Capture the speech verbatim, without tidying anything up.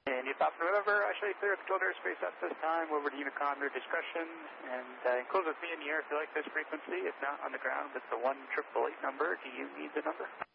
And you Papa November, I show you clear of controlled airspace at this time. Over to Unicom, your discretion. And uh, enclose with me in the air if you like this frequency. If not, on the ground, it's the one triple eight number. Do you need the number?